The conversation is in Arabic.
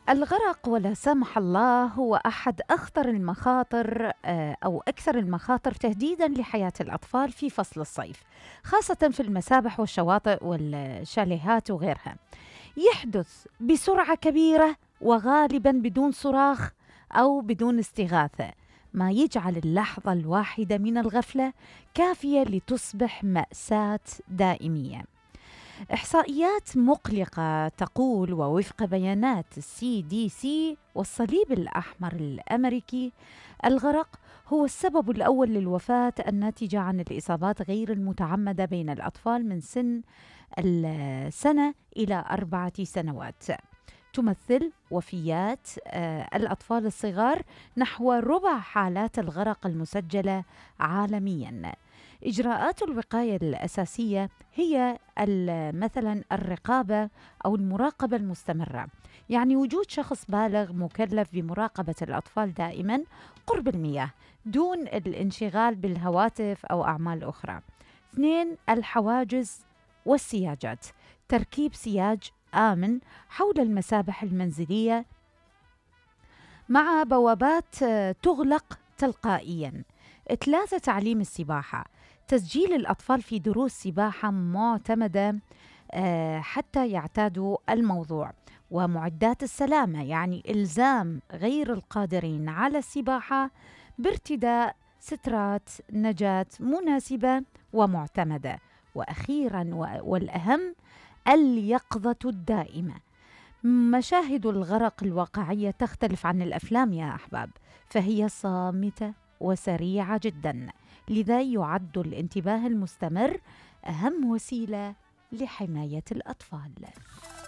الغرق ولا سمح الله هو أحد أخطر المخاطر أو أكثر المخاطر تهديداً لحياة الأطفال في فصل الصيف، خاصة في المسابح والشواطئ والشاليهات وغيرها. يحدث بسرعة كبيرة وغالباً بدون صراخ أو بدون استغاثة، ما يجعل اللحظة الواحدة من الغفلة كافية لتصبح مأساة دائمية. إحصائيات مقلقة تقول، ووفق بيانات CDC والصليب الأحمر الأمريكي، الغرق هو السبب الأول للوفاة الناتجة عن الإصابات غير المتعمدة بين الأطفال من سن السنة إلى 4 سنوات. تمثل وفيات الأطفال الصغار نحو ربع حالات الغرق المسجلة عالمياً. إجراءات الوقاية الأساسية هي مثلا الرقابة أو المراقبة المستمرة، يعني وجود شخص بالغ مكلف بمراقبة الأطفال دائما قرب المياه دون الانشغال بالهواتف أو أعمال أخرى. 2. الحواجز والسياجات، تركيب سياج آمن حول المسابح المنزلية مع بوابات تغلق تلقائياً. 3. تعليم السباحة، تسجيل الأطفال في دروس سباحة معتمدة حتى يعتادوا الموضوع. ومعدات السلامة، يعني إلزام غير القادرين على السباحة بارتداء سترات نجاة مناسبة ومعتمدة. وأخيراً والأهم، اليقظة الدائمة. مشاهد الغرق الواقعية تختلف عن الأفلام يا أحباب، فهي صامتة وسريعة جدا، لذا يعد الانتباه المستمر أهم وسيلة لحماية الأطفال.